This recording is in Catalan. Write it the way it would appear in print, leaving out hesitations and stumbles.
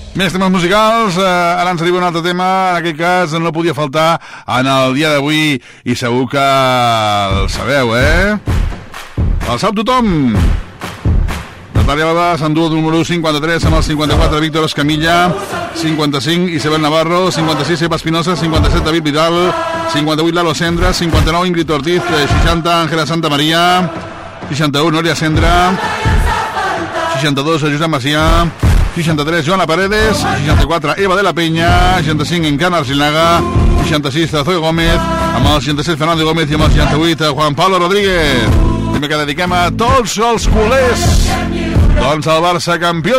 Més temes musicals, ara ens arriba un altre tema, en aquest cas no podia faltar en el dia d'avui i segur que el sabeu, El sap tothom. Natàlia Alba s'endú el número 53 amb el 54 Víctor Escamilla, 55 Isabel Navarro, 56 Eva Espinosa, 57 David Vidal, 58 Lalo Sendra, 59 Ingrid Ortiz, 60 Ángela Santa María, 61 Noria Sendra, 62 Josep Macià, 63 Joana Paredes, 64 Eva de la Peña, 65 Encarna Arcinaga, 66 Zoe Gómez, amb el 67 Fernando Gómez i amb el 68 Juan Pablo Rodríguez. Primer que dediquem a tots els culers. Doncs el Barça campió